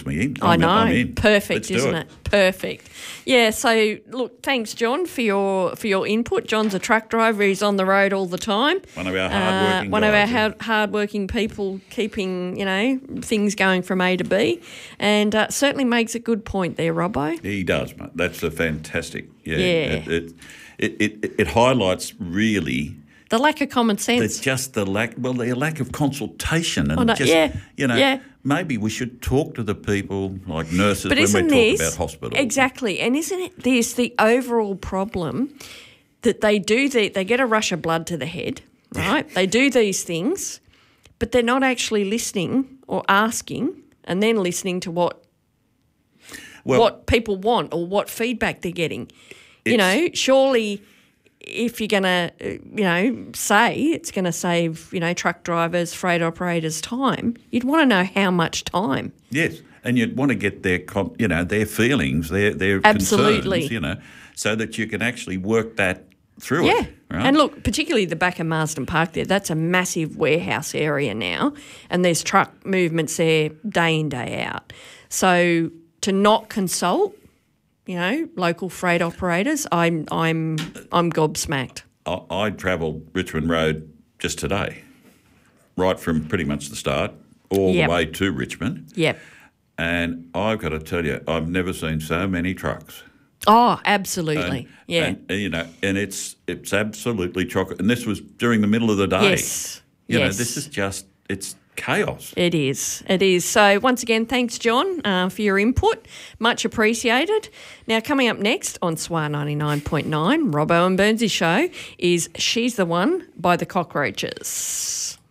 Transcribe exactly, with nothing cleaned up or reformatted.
puts me in. I I'm know. In, I'm in. Perfect, Let's do isn't it. it? Perfect. Yeah, so look, thanks, John, for your for your input. John's a truck driver. He's on the road all the time. One of our hard-working uh, One guys, of our yeah. hard, hard-working people keeping, you know, things going from A to B. And uh, certainly makes a good point there, Robbo. He does, mate. That's a fantastic. Yeah. Yeah. It, it, it, it, it highlights really The lack of common the, sense. just the lack, well, the lack of consultation. And Oh, no, just, yeah, you know, yeah. maybe we should talk to the people like nurses But when isn't we talk this, about hospitals. Exactly. And isn't it this the overall problem that they do, the, they get a rush of blood to the head, right? They do these things, but they're not actually listening or asking and then listening to what Well, what people want or what feedback they're getting. You It's- know, surely if you're going to, you know, say it's going to save, you know, truck drivers, freight operators time, you'd want to know how much time. Yes, and you'd want to get their, com- you know, their feelings, their their Absolutely. concerns, you know, so that you can actually work that through Yeah. it. Right? And look, particularly the back of Marsden Park there, that's a massive warehouse area now, and there's truck movements there day in, day out. So to not consult, you know, local freight operators, I'm I'm I'm gobsmacked. I, I travelled Richmond Road just today, right from pretty much the start all Yep. the way to Richmond, Yep. and I've got to tell you, I've never seen so many trucks. Oh, absolutely. yeah. And, and, you know, and it's it's absolutely chocolate. And this was during the middle of the day. Yes. You know, yes. this is just, it's chaos. It is. It is. So once again, thanks, John, uh, for your input. Much appreciated. Now, coming up next on S W A ninety-nine point nine, Robbo and Burnsy Show, is She's the One by the Cockroaches.